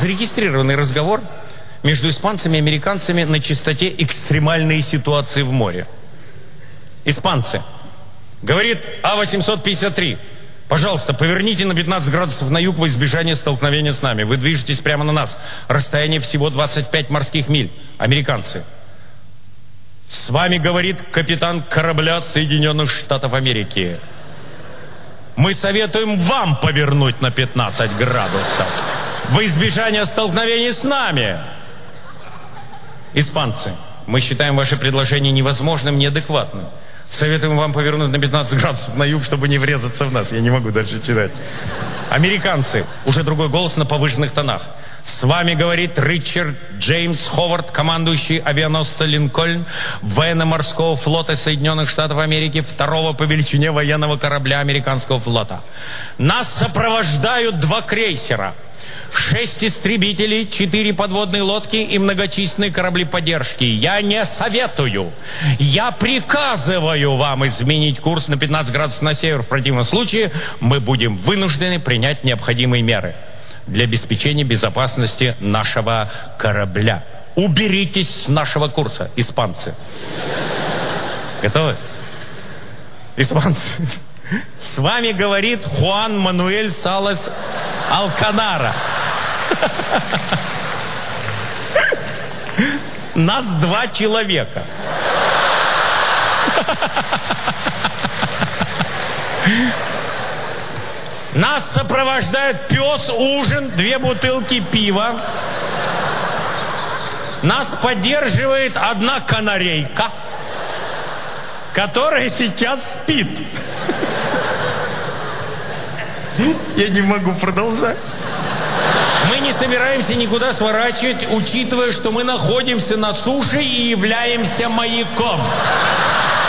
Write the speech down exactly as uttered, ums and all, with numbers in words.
Зарегистрированный разговор между испанцами и американцами на частоте экстремальные ситуации в море. Испанцы. Говорит А восемьсот пятьдесят три. Пожалуйста, поверните на пятнадцать градусов на юг во избежание столкновения с нами. Вы движетесь прямо на нас. Расстояние всего двадцать пять морских миль. Американцы. С вами говорит капитан корабля Соединенных Штатов Америки. Мы советуем вам повернуть на пятнадцать градусов во избежание столкновения с нами. Испанцы. Мы считаем ваше предложение невозможным, неадекватным. Советуем вам повернуть на пятнадцать градусов на юг, чтобы не врезаться в нас. Я не могу дальше читать. Американцы. Уже другой голос на повышенных тонах. С вами говорит Ричард Джеймс Ховард, командующий авианосца «Линкольн» военно-морского флота Соединенных Штатов Америки, второго по величине военного корабля американского флота. Нас сопровождают два крейсера, шесть истребителей, четыре подводные лодки и многочисленные корабли поддержки. Я не советую. Я приказываю вам изменить курс на пятнадцать градусов на север. В противном случае мы будем вынуждены принять необходимые меры для обеспечения безопасности нашего корабля. Уберитесь с нашего курса, испанцы. Готовы? Испанцы. С вами говорит Хуан Мануэль Салас Алканара. Нас два человека. Нас сопровождает пес, ужин, две бутылки пива. Нас поддерживает одна канарейка, которая сейчас спит. Я не могу продолжать. Мы не собираемся никуда сворачивать, учитывая, что мы находимся на суше и являемся маяком.